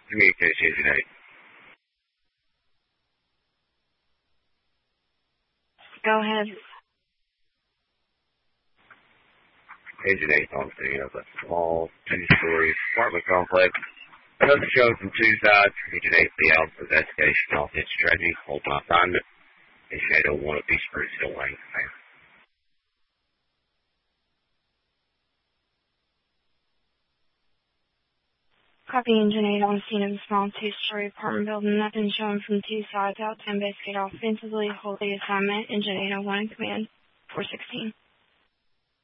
Communication Engine 8. Go ahead. Engine 8 on scene of a small two-story apartment complex. Another show from two sides. Engine 8 be out for investigation off its strategy. Hold my assignment. In Shadow 1 of East Spruce Hill Lane. Copy Engine 8 on scene of a small two-story apartment building. Nothing showing from two sides. Out to investigate offensively. Hold the assignment. Engine 801 in command. 416.